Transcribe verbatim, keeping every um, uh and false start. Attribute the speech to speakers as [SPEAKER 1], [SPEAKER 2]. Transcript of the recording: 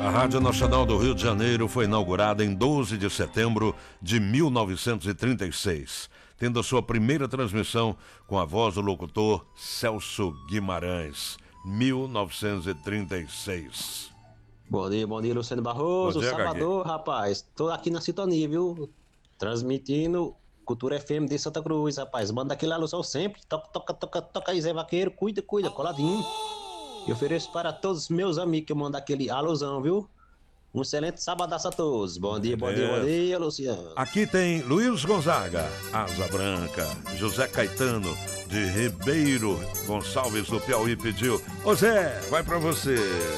[SPEAKER 1] A Rádio Nacional do Rio de Janeiro foi inaugurada em doze de setembro de mil novecentos e trinta e seis, tendo a sua primeira transmissão com a voz do locutor Celso Guimarães, mil novecentos e trinta e seis.
[SPEAKER 2] Bom dia, bom dia, Luciano Barroso,
[SPEAKER 1] Bom dia,
[SPEAKER 2] Salvador, rapaz. Tô aqui na sintonia, viu? Transmitindo Cultura F M de Santa Cruz, rapaz. Manda aquele alusão sempre. Toca, toca, toca, toca aí, Zé Vaqueiro. Cuida, cuida, coladinho. E ofereço para todos os meus amigos que eu mando aquele alusão, viu? Um excelente sabadaço a todos. Bom dia, bom dia, bom dia, Luciano.
[SPEAKER 1] Aqui tem Luiz Gonzaga, Asa Branca. José Caetano, de Ribeiro Gonçalves, do Piauí, pediu: Ô Zé, vai pra você.